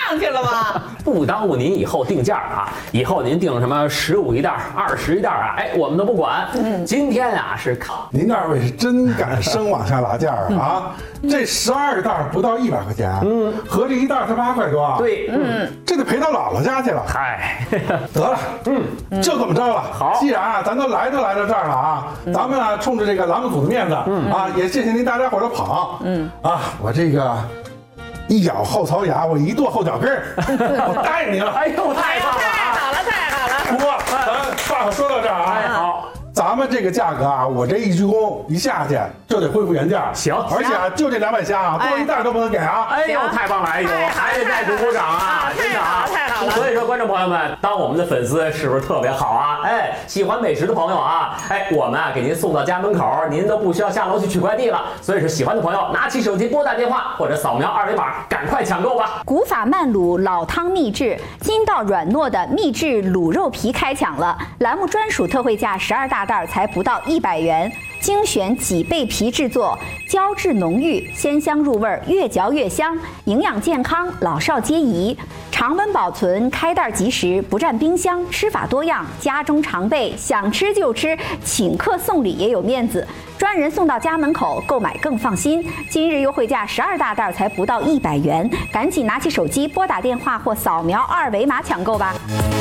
上去了吗？ 不耽误您以后定价啊！以后您定什么15一袋、20一袋啊，哎，我们都不管。今天啊是靠您二位是真敢生往下拉价啊！这12袋不到100块钱，合着一袋才8块多啊！ 对， 这得赔到姥姥家去了。 嗨， 得了，就这么着了。 好， 既然啊，咱都来到这儿了啊，咱们啊，冲着这个栏目组的面子，啊，也谢谢您大家伙的捧，啊，我这个一咬后槽牙，我一跺后脚跟儿，我答应您了。 哎呦，太棒了！ 太好了，太好了！ 不过咱话可说到这儿啊， 哎，好。 咱们这个价格啊，我这一鞠躬一下去就得恢复原价。 行而且啊，就这200虾啊，多一袋都不能给啊！ 哎呦，太棒了！哎呦，还得再鼓鼓掌啊！真的啊， 太好了！ 所以说，观众朋友们，当我们的粉丝是不是特别好啊？哎，喜欢美食的朋友啊，哎，我们啊给您送到家门口，您都不需要下楼去取快递了。所以说，喜欢的朋友拿起手机拨打电话或者扫描2维码，赶快抢购吧！ 古法慢卤老汤秘制，筋道软糯的秘制卤肉皮开抢了，栏目专属特惠价12大袋才不到100元。精选脊背皮制作，胶质浓郁，鲜香入味，越嚼越香，营养健康，老少皆宜。常温保存，开袋即食，不占冰箱，吃法多样，家中常备，想吃就吃，请客送礼也有面子。专人送到家门口，购买更放心。今日优惠价12大袋才不到100元，赶紧拿起手机拨打电话或扫描2维码抢购吧。